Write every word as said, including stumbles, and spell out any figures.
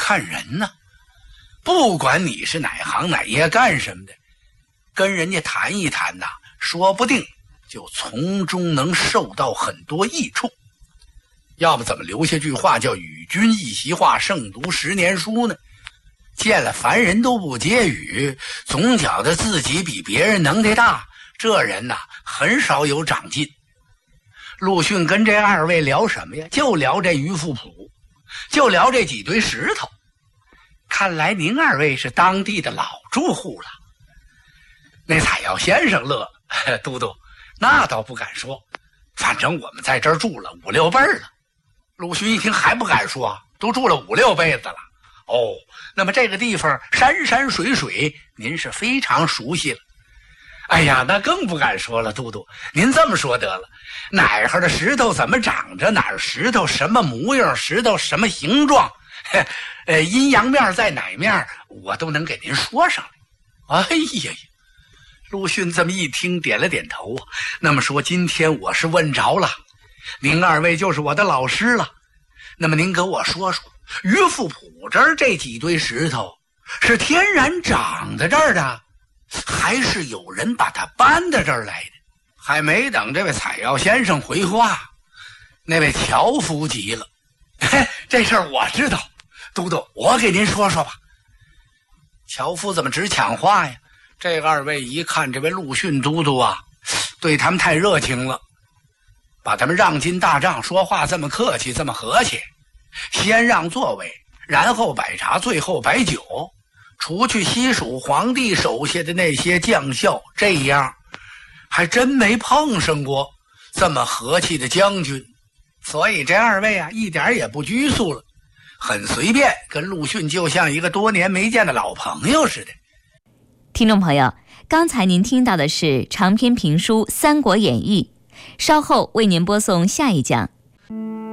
看人呢，不管你是哪行哪业干什么的，跟人家谈一谈呐，说不定就从中能受到很多益处。要不怎么留下句话叫与君一席话，胜读十年书呢？见了凡人都不接语，总觉得自己比别人能耐大，这人呐、啊、很少有长进。陆逊跟这二位聊什么呀？就聊这鱼腹脯，就聊这几堆石头。看来您二位是当地的老住户了。那采药先生乐了，都督，那倒不敢说，反正我们在这儿住了五六辈了。陆逊一听还不敢说，都住了五六辈子了。哦，那么这个地方山山水水您是非常熟悉了。哎呀，那更不敢说了，都督，您这么说得了，哪儿的石头怎么长着，哪儿石头什么模样，石头什么形状，呃，阴阳面在哪面，我都能给您说上来。哎呀呀，陆逊这么一听点了点头啊。那么说今天我是问着了，您二位就是我的老师了。那么您给我说说，鱼腹脯这儿这几堆石头是天然长在这儿的，还是有人把它搬到这儿来的？还没等这位采药先生回话，那位樵夫急了，嘿，这事儿我知道，都督，我给您说说吧。樵夫怎么只抢话呀？这二位一看这位陆逊都督啊，对他们太热情了，把他们让进大帐，说话这么客气，这么和气，先让座位，然后摆茶，最后摆酒。除去西蜀皇帝手下的那些将校，这样还真没碰上过这么和气的将军。所以这二位啊，一点也不拘束了，很随便，跟陆逊就像一个多年没见的老朋友似的。 听众朋友，刚才您听到的是长篇评书《三国演义》，稍后为您播送下一讲。